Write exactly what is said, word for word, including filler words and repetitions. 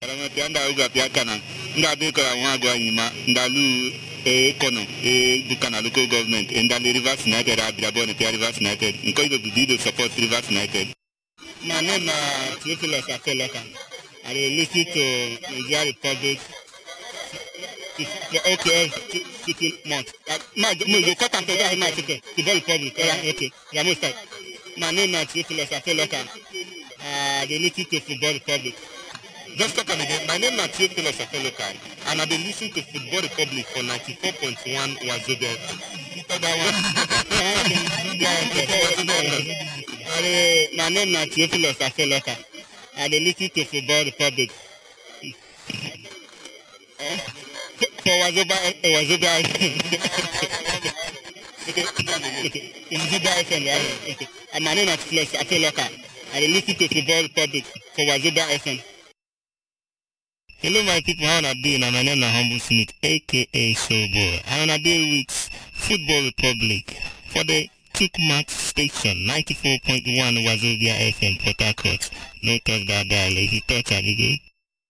Anda uga piakana. Nda beko wagwa yima. Nda lu e kono e bukana local government. Nda Rivers United abirabo ne Rivers United. Nko ibe budido support Rivers United. My name is Theophilus Akeloka. I listen to Nigeria Republic. Okay, city month. My you cut and tell my city. The Republic. Okay, you must start. My name is Theophilus Akeloka. I listen to Football Republic. Just talk again. My name is Theophilus Akeloka, and I've been listening to Football Republic for ninety-four point one Wazobia. My name is Theophilus Akeloka. I listen to Football Republic. For Wazobia, Wazobia. Okay. And my name is Theophilus Akeloka. I listen to Football Republic for Wazobia F M. Hello my people, how are you doing? My name is Humble Smith, aka Showboy. I'm on a day with Football Republic for the Tukmat station, ninety-four point one Wazobia F M, Port Harcourt. No touch that dial. If you touch, I'll be good.